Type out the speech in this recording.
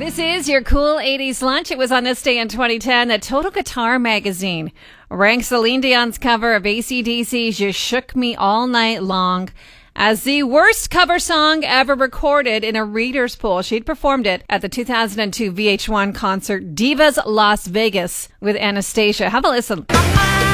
This is your cool 80s lunch. It was on this day in 2010 that Total Guitar magazine ranked Celine Dion's cover of AC/DC's You Shook Me All Night Long as the worst cover song ever recorded in a reader's poll. She'd performed it at the 2002 VH1 concert Divas Las Vegas with Anastasia. Have a listen.